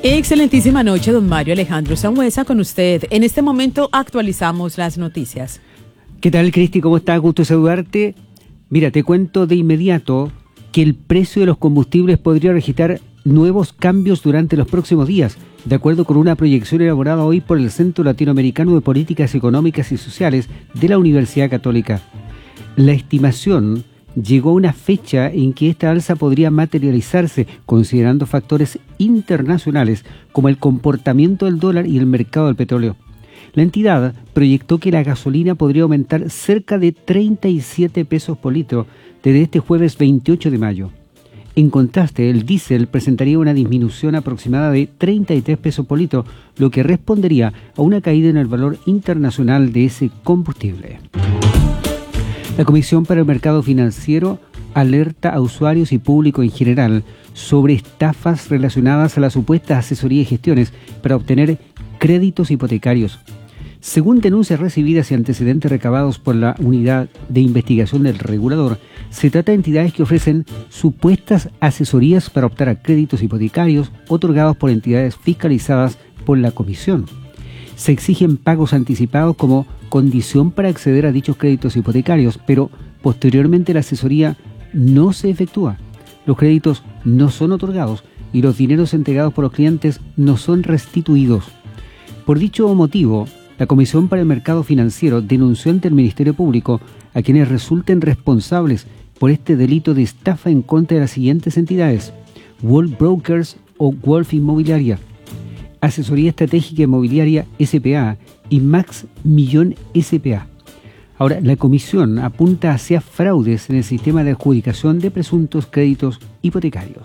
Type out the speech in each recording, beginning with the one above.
Excelentísima noche, don Mario Alejandro Sangüesa, con usted. En este momento actualizamos las noticias. ¿Qué tal, Cristi? ¿Cómo estás? Gusto saludarte. Mira, te cuento de inmediato que el precio de los combustibles podría registrar nuevos cambios durante los próximos días, de acuerdo con una proyección elaborada hoy por el Centro Latinoamericano de Políticas Económicas y Sociales de la Universidad Católica. La estimación llegó a una fecha en que esta alza podría materializarse, considerando factores internacionales como el comportamiento del dólar y el mercado del petróleo. La entidad proyectó que la gasolina podría aumentar cerca de 37 pesos por litro desde este jueves 28 de mayo. En contraste, el diésel presentaría una disminución aproximada de 33 pesos por litro, lo que respondería a una caída en el valor internacional de ese combustible. La Comisión para el Mercado Financiero alerta a usuarios y público en general sobre estafas relacionadas a la supuesta asesoría y gestiones para obtener créditos hipotecarios. Según denuncias recibidas y antecedentes recabados por la Unidad de Investigación del Regulador, se trata de entidades que ofrecen supuestas asesorías para optar a créditos hipotecarios otorgados por entidades fiscalizadas por la Comisión. Se exigen pagos anticipados como condición para acceder a dichos créditos hipotecarios, pero posteriormente la asesoría no se efectúa. Los créditos no son otorgados y los dineros entregados por los clientes no son restituidos. Por dicho motivo, la Comisión para el Mercado Financiero denunció ante el Ministerio Público a quienes resulten responsables por este delito de estafa en contra de las siguientes entidades: Wolf Brokers o Wolf Inmobiliaria, Asesoría Estratégica Inmobiliaria S.p.A. y Max Millón S.p.A. Ahora, la Comisión apunta hacia fraudes en el sistema de adjudicación de presuntos créditos hipotecarios.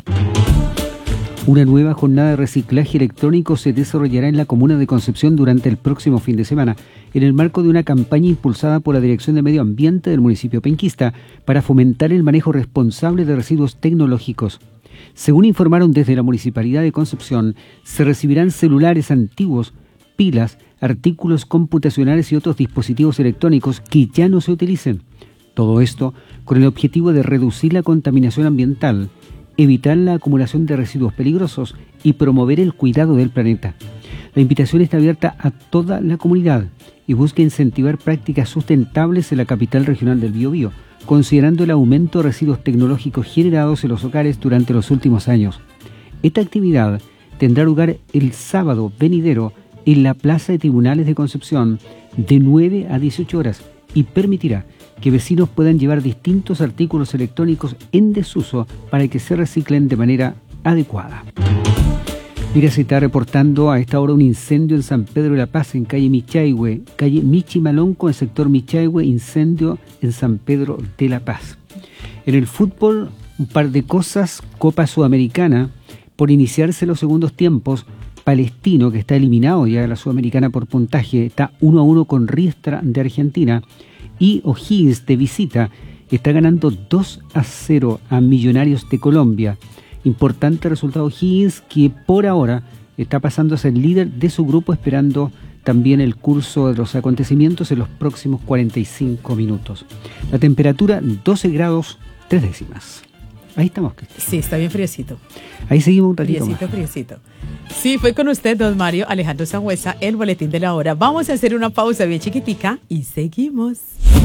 Una nueva jornada de reciclaje electrónico se desarrollará en la comuna de Concepción durante el próximo fin de semana, en el marco de una campaña impulsada por la Dirección de Medio Ambiente del municipio penquista para fomentar el manejo responsable de residuos tecnológicos. Según informaron desde la Municipalidad de Concepción, se recibirán celulares antiguos, pilas, artículos computacionales y otros dispositivos electrónicos que ya no se utilicen. Todo esto con el objetivo de reducir la contaminación ambiental, evitar la acumulación de residuos peligrosos y promover el cuidado del planeta. La invitación está abierta a toda la comunidad y busca incentivar prácticas sustentables en la capital regional del Biobío, considerando el aumento de residuos tecnológicos generados en los hogares durante los últimos años. Esta actividad tendrá lugar el sábado venidero en la Plaza de Tribunales de Concepción de 9 a 18 horas y permitirá que vecinos puedan llevar distintos artículos electrónicos en desuso para que se reciclen de manera adecuada. Mira, se está reportando a esta hora un incendio en San Pedro de la Paz, en calle Michaihue, calle Michimalonco, en el sector Michaihue, incendio en San Pedro de la Paz. En el fútbol, un par de cosas. Copa Sudamericana, por iniciarse los segundos tiempos, Palestino, que está eliminado ya de la Sudamericana por puntaje, está 1-1 con Riestra de Argentina, y O'Higgins de visita está ganando 2-0 a Millonarios de Colombia. Importante resultado O'Higgins, que por ahora está pasando a ser líder de su grupo, esperando también el curso de los acontecimientos en los próximos 45 minutos. La temperatura 12 grados 3 décimas. Ahí estamos, Cristian. Sí, está bien friecito. Ahí seguimos un ratito más. Friecito. Sí, fue con usted, don Mario Alejandro Sangüesa, el boletín de la hora. Vamos a hacer una pausa bien chiquitica y seguimos.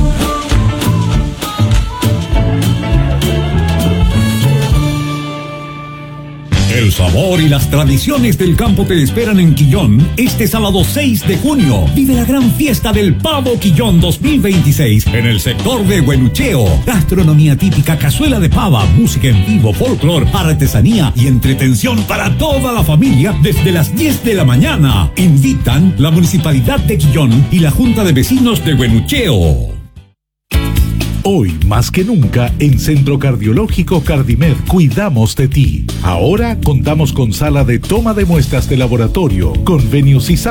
El sabor y las tradiciones del campo te esperan en Quillón este sábado 6 de junio. Vive la gran fiesta del Pavo Quillón 2026 en el sector de Huenucheo. Gastronomía típica, cazuela de pava, música en vivo, folclor, artesanía y entretención para toda la familia desde las 10 de la mañana. Invitan la Municipalidad de Quillón y la Junta de Vecinos de Huenucheo. Hoy, más que nunca, en Centro Cardiológico Cardimed cuidamos de ti. Ahora contamos con sala de toma de muestras de laboratorio, convenios y